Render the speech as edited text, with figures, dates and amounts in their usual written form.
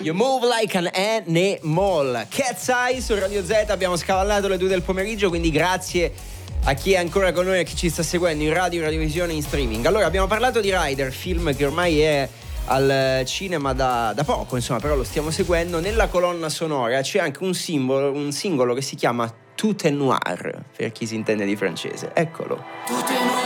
You Move Like an Animal. Cat's Eye su Radio Z, abbiamo scavallato le 2 del pomeriggio, quindi grazie a chi è ancora con noi e a chi ci sta seguendo in radio, radiovisione, in streaming. Allora, abbiamo parlato di Rider, film che ormai è al cinema da poco, insomma, però lo stiamo seguendo. Nella colonna sonora c'è anche un singolo che si chiama Tout est noir, per chi si intende di francese. Eccolo.